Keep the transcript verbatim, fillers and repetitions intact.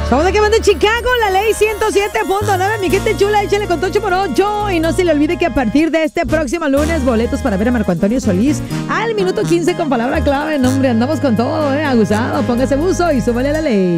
Estamos aquí de Chicago, la ley ciento siete punto nueve. Mi gente chula, échale con tocho por ocho. Y no se le olvide que a partir de este próximo lunes, boletos para ver a Marco Antonio Solís al minuto quince con palabra clave. No, hombre, andamos con todo, ¿eh? Aguzado, póngase buzo y súbale a la ley.